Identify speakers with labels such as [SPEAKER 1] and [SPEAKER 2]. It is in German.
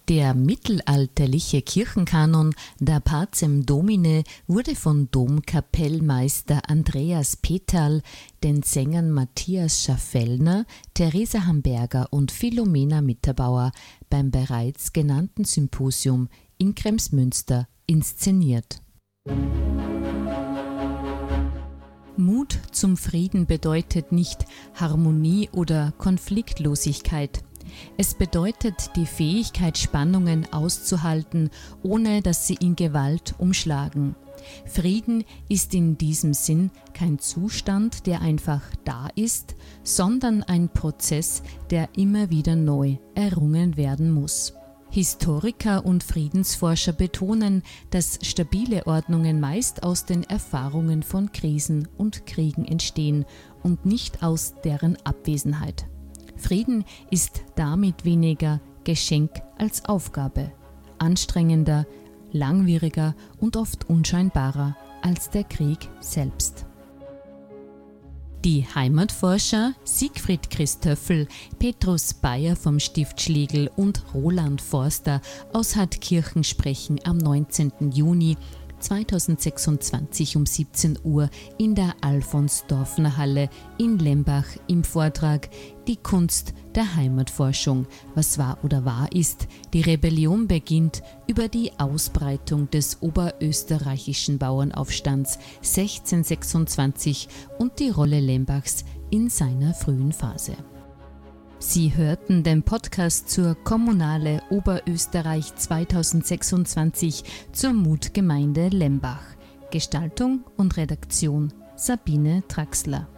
[SPEAKER 1] Der mittelalterliche Kirchenkanon Der Pacem Domini wurde von Domkapellmeister Andreas Peterl, den Sängern Matthias Schafellner, Theresa Hamberger und Philomena Mitterbauer beim bereits genannten Symposium in Kremsmünster inszeniert. Mut zum Frieden bedeutet nicht Harmonie oder Konfliktlosigkeit. Es bedeutet die Fähigkeit, Spannungen auszuhalten, ohne dass sie in Gewalt umschlagen. Frieden ist in diesem Sinn kein Zustand, der einfach da ist, sondern ein Prozess, der immer wieder neu errungen werden muss. Historiker und Friedensforscher betonen, dass stabile Ordnungen meist aus den Erfahrungen von Krisen und Kriegen entstehen und nicht aus deren Abwesenheit. Frieden ist damit weniger Geschenk als Aufgabe, anstrengender, langwieriger und oft unscheinbarer als der Krieg selbst. Die Heimatforscher Siegfried Christöffel, Petrus Bayer vom Stift Schlegel und Roland Forster aus Hartkirchen sprechen am 19. Juni 2026 um 17 Uhr in der Alfons-Dorfner Halle in Lembach im Vortrag Die Kunst der Heimatforschung, was war oder wahr ist, die Rebellion beginnt, über die Ausbreitung des oberösterreichischen Bauernaufstands 1626 und die Rolle Lembachs in seiner frühen Phase. Sie hörten den Podcast zur Kommunale Oberösterreich 2026 zur Mutgemeinde Lembach. Gestaltung und Redaktion Sabine Traxler.